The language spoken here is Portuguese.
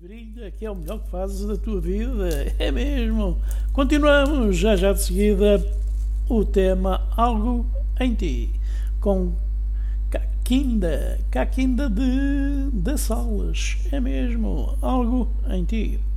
brilha, que é o melhor que fazes da tua vida. É mesmo. Continuamos já de seguida o tema Algo em Ti, com Caquinda de Salas. É mesmo, Algo em Ti.